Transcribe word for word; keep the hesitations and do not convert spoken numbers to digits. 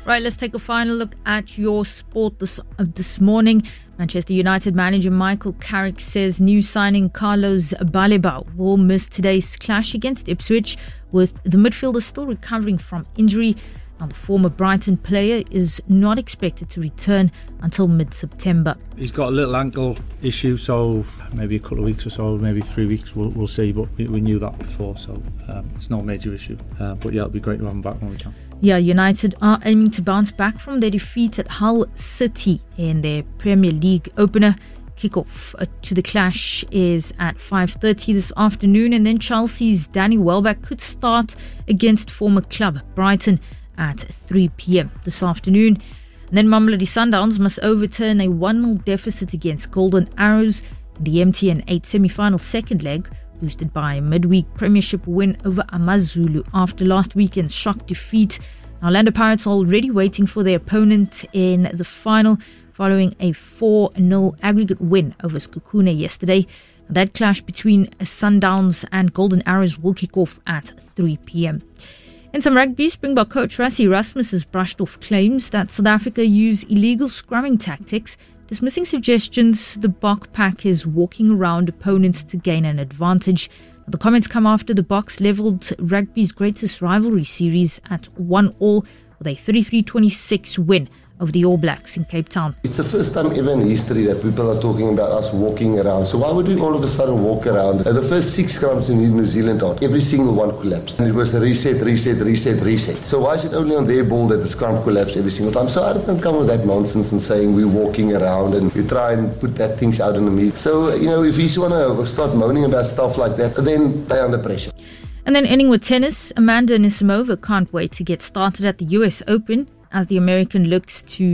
Right, let's take a final look at your sport this uh, this morning. Manchester United manager Michael Carrick says new signing Carlos Baleba will miss today's clash against Ipswich, with the midfielder still recovering from injury. Now, the former Brighton player is not expected to return until mid-September. He's got a little ankle issue, so maybe a couple of weeks or so, maybe three weeks, we'll, we'll see. But we, we knew that before, so um, it's no major issue. Uh, but yeah, it'll be great to have him back when we can. Yeah, United are aiming to bounce back from their defeat at Hull City in their Premier League opener. Kickoff uh, to the clash is at five thirty this afternoon, and then Chelsea's Danny Welbeck could start against former club Brighton at three p.m. this afternoon. And then Mamelodi Sundowns must overturn a one nil deficit against Golden Arrows in the M T N eight semi-final second leg, boosted by a midweek Premiership win over Amazulu after last weekend's shock defeat. Now, Orlando Pirates are already waiting for their opponent in the final following a four nil aggregate win over Skukune yesterday. That clash between Sundowns and Golden Arrows will kick off at three p.m. In some rugby, Springbok coach Rassie Erasmus has brushed off claims that South Africa use illegal scrumming tactics, dismissing suggestions the Bok pack is walking around opponents to gain an advantage. The comments come after the Boks levelled rugby's greatest rivalry series at one all with a thirty-three twenty-six win over the All Blacks in Cape Town. It's the first time ever in history that people are talking about us walking around. So why would we all of a sudden walk around? Uh, the first six scrums in New Zealand, every single one collapsed. And it was a reset, reset, reset, reset. So why is it only on their ball that the scrum collapsed every single time? So I don't come with that nonsense and saying we're walking around and you try and put that things out in the media. So, you know, if you want to start moaning about stuff like that, then they're under pressure. And then ending with tennis, Amanda Anisimova can't wait to get started at the U S Open as the American looks to